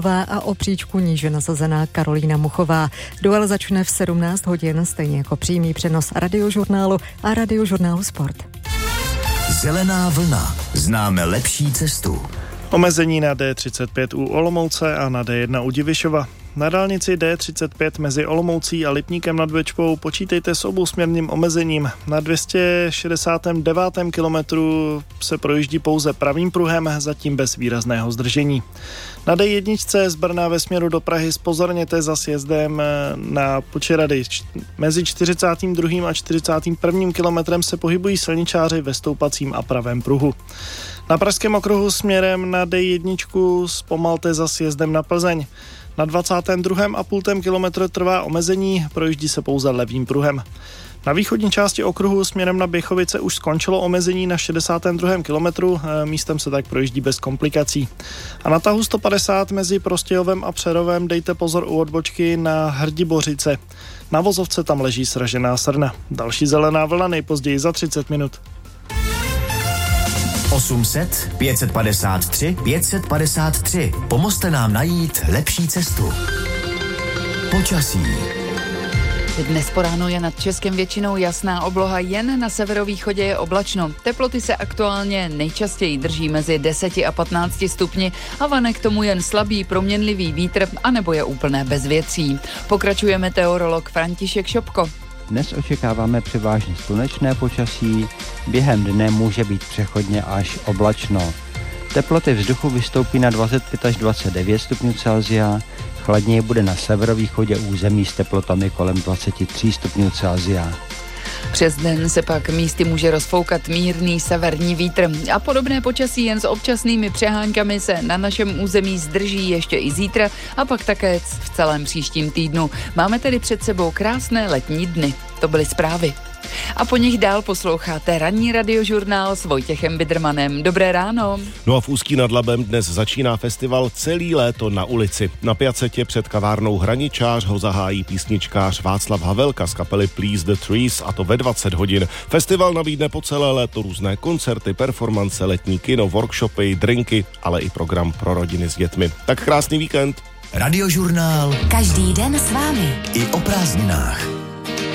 Hanzlíková a o příčku níže nasazená Karolína Muchová. Duel začne v 17 hodin, stejně jako přímý přenos Radiožurnálu a Radiožurnálu Sport. Zelená vlna. Známe lepší cestu. Omezení na D35 u Olomouce a na D1 u Divišova. Na dálnici D35 mezi Olomoucí a Lipníkem nad Bečvou počítejte s obousměrným omezením. Na 269. kilometru se projíždí pouze pravým pruhem, zatím bez výrazného zdržení. Na D1 z Brna ve směru do Prahy zpozorněte za sjezdem na Počerady. Mezi 42. a 41. kilometrem se pohybují silničáři ve stoupacím a pravém pruhu. Na pražském okruhu směrem na D1 zpomalte za sjezdem na Plzeň. Na 22,5 kilometru trvá omezení, projíždí se pouze levým pruhem. Na východní části okruhu směrem na Běchovice už skončilo omezení na 62. kilometru, místem se tak projíždí bez komplikací. A na tahu 150 mezi Prostějovem a Přerovem dejte pozor u odbočky na Hrdibořice. Na vozovce tam leží sražená srna. Další zelená vlna nejpozději za 30 minut. 800 553 553. Pomozte nám najít lepší cestu. Počasí. Dnes po ránu je nad Českem většinou jasná obloha, jen na severovýchodě je oblačno. Teploty se aktuálně nejčastěji drží mezi 10 a 15 stupni a vane k tomu jen slabý proměnlivý vítr anebo je úplné bezvětří. Pokračuje meteorolog František Šopko. Dnes očekáváme převážně slunečné počasí, během dne může být přechodně až oblačno. Teploty vzduchu vystoupí na 25 až 29 stupňů Celsia, chladněji bude na severovýchodě území s teplotami kolem 23 stupňů Celsia. Přes den se pak místy může rozfoukat mírný severní vítr a podobné počasí jen s občasnými přeháňkami se na našem území zdrží ještě i zítra a pak také v celém příštím týdnu. Máme tedy před sebou krásné letní dny. To byly zprávy. A po nich dál posloucháte ranní Radiožurnál s Vojtěchem Bidrmanem. Dobré ráno. No a v Ústí nad Labem dnes začíná festival Celý léto na ulici. Na Piacetě před kavárnou Hraničář ho zahájí písničkář Václav Havelka z kapely Please the Trees, a to ve 20 hodin. Festival nabídne po celé léto různé koncerty, performance, letní kino, workshopy, drinky, ale i program pro rodiny s dětmi. Tak krásný víkend. Radiožurnál. Každý den s vámi. I o prázdninách.